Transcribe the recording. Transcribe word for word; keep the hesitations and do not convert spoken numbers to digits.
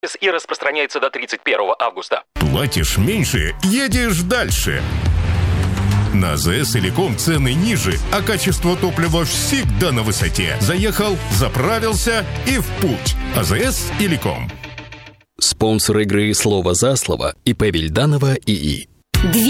и распространяется до тридцать первого августа. Платишь меньше, едешь дальше. На АЗС Иликом цены ниже, а качество топлива всегда на высоте. Заехал, заправился и в путь. АЗС Иликом. Спонсор игры «Слово за слово» ИП Вильданова ИИ.